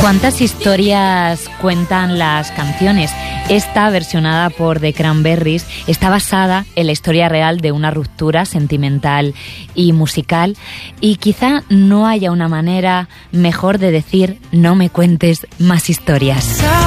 ¿Cuántas historias cuentan las canciones? Esta, versionada por The Cranberries, está basada en la historia real de una ruptura sentimental y musical, y quizá no haya una manera mejor de decir no me cuentes más historias.